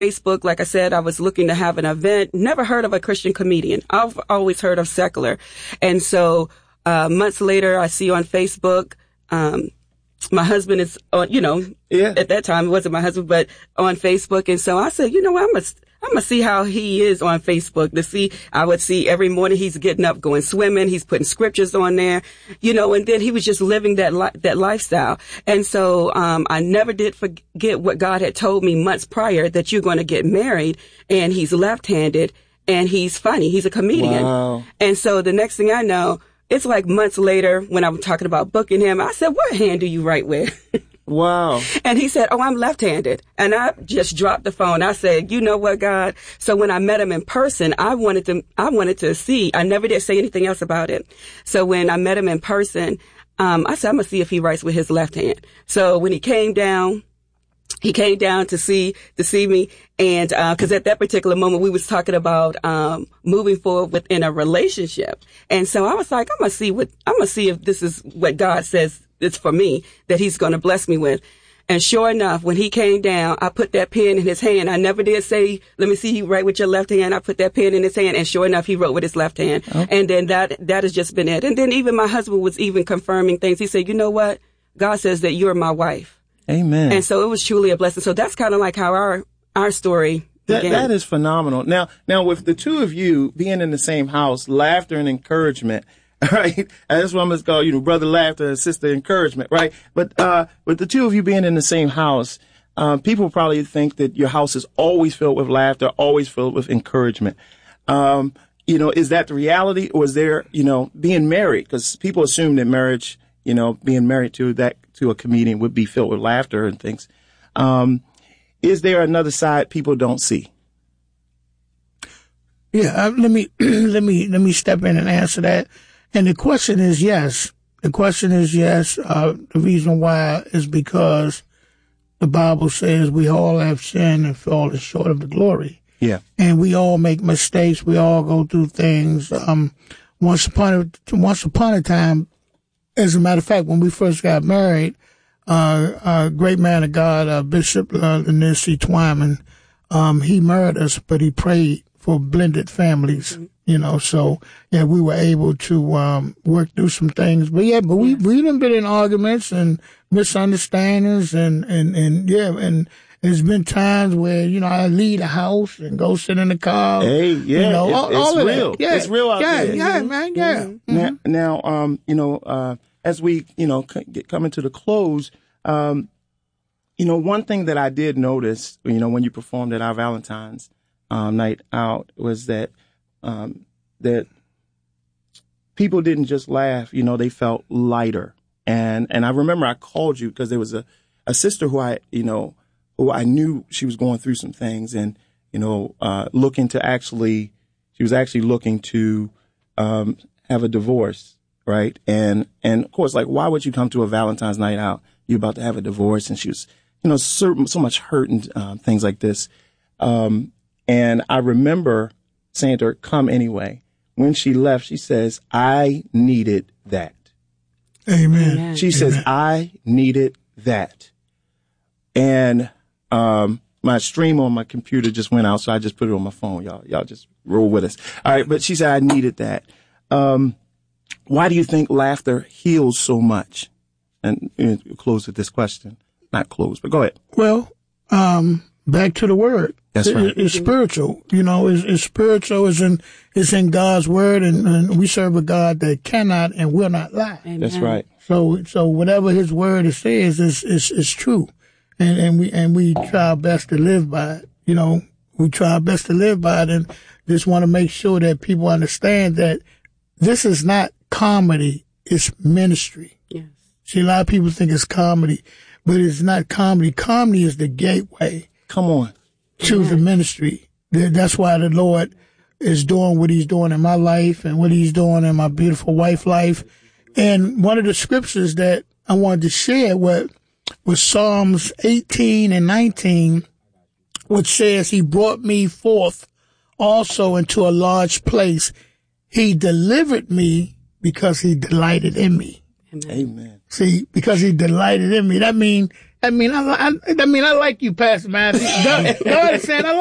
Facebook, like I said, I was looking to have an event. Never heard of a Christian comedian. I've always heard of secular. And so, months later, I see on Facebook, my husband is on, at that time, it wasn't my husband, but on Facebook. And so I said, I'm going to see how he is on Facebook I would see every morning he's getting up, going swimming. He's putting scriptures on there, and then he was just living that lifestyle. And so, I never did forget what God had told me months prior, that you're going to get married, and he's left-handed and he's funny. He's a comedian. Wow. And so the next thing I know, it's like months later when I'm talking about booking him, I said, what hand do you write with? Wow. And he said, I'm left-handed. And I just dropped the phone. I said, you know what, God? So when I met him in person, I wanted to see. I never did say anything else about it. So when I met him in person, I said, I'm going to see if he writes with his left hand. So when he came down to see me. And, cause at that particular moment we was talking about, moving forward within a relationship. And so I was like, I'm going to see if this is what God says it's for me, that he's going to bless me with. And sure enough, when he came down, I put that pen in his hand. I never did say, let me see you write with your left hand. I put that pen in his hand, and sure enough, he wrote with his left hand. Okay. And then that has just been it. And then even my husband was even confirming things. He said, you know what? God says that you're my wife. Amen. And so it was truly a blessing. So that's kind of like how our story began. That is phenomenal. Now with the two of you being in the same house, laughter and encouragement, right? That's what I'm going to call, brother laughter and sister encouragement, right? But with the two of you being in the same house, people probably think that your house is always filled with laughter, always filled with encouragement. Is that the reality, or is there, being married? Because people assume that marriage, being married to a comedian would be filled with laughter and things. Is there another side people don't see? Yeah, let me step in and answer that. And the question is yes. The question is yes. The reason why is because the Bible says we all have sinned and fallen short of the glory. Yeah. And we all make mistakes. We all go through things. Once upon a time, as a matter of fact, when we first got married, a great man of God, Bishop Lanier C. Twyman, he married us, but he prayed for blended families, so yeah, we were able to work through some things. But we done been in arguments and misunderstandings and there's been times where, I leave the house and go sit in the car. Hey, yeah, all of real. That. Yeah, it's real out there. Yeah, man, yeah. Mm-hmm. Now, as we, come into the close, one thing that I did notice, when you performed at our Valentine's night out, was that that people didn't just laugh, they felt lighter. And I remember I called you because there was a sister who I knew she was going through some things, and, she was actually looking to have a divorce. Right. And of course, like, why would you come to a Valentine's night out? You're about to have a divorce. And she was, so much hurt and things like this. And I remember saying to her, come anyway. When she left, she says, I needed that. Amen. She says, I needed that. And my stream on my computer just went out, so I just put it on my phone. Y'all just roll with us. All right. But she said, I needed that. Why do you think laughter heals so much? And close with this question. Not close, but go ahead. Well, back to the word. That's right. It's spiritual. It's spiritual. It's in God's word, and we serve a God that cannot and will not lie. Amen. That's right. So whatever His word says is true, and we try our best to live by it. We try our best to live by it, and just want to make sure that people understand that this is not comedy, it's ministry. Yes. See, a lot of people think it's comedy, but it's not comedy. Comedy is the gateway. Come on. To the ministry. That's why the Lord is doing what He's doing in my life and what He's doing in my beautiful wife's life. And one of the scriptures that I wanted to share was Psalms 18 and 19, which says, He brought me forth also into a large place. He delivered me because He delighted in me. Amen. See, because He delighted in me. That means I mean, I like you, Pastor Matthew. God is saying, I